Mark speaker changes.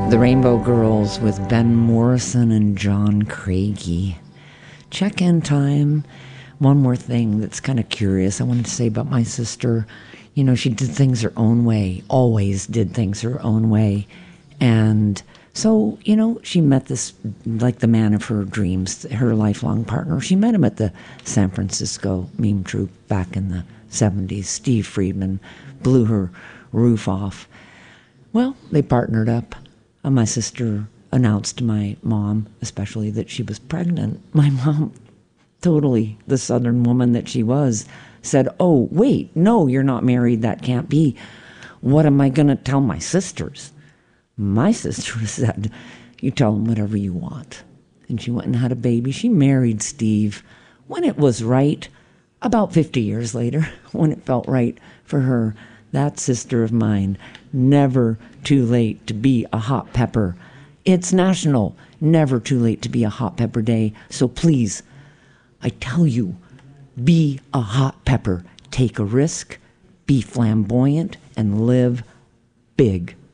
Speaker 1: The Rainbow Girls with Ben Morrison and John Craigie. Check-in time. One more thing that's kind of curious I wanted to say about my sister. You know, she did things her own way, always did things her own way. And so, you know, she met this, like the man of her dreams, her lifelong partner. She met him at the San Francisco meme troupe back in the 70s. Steve Friedman blew her roof off. Well, they partnered up. My sister announced to my mom, especially, that she was pregnant. My mom, totally the Southern woman that she was, said, "Oh, wait, no, you're not married. That can't be. What am I going to tell my sisters?" My sister said, "You tell them whatever you want." And she went and had a baby. She married Steve when it was right, about 50 years later, when it felt right for her. That sister of mine, never too late to be a hot pepper. It's National Never Too Late to Be a Hot Pepper Day. So please, I tell you, be a hot pepper. Take a risk, be flamboyant, and live big.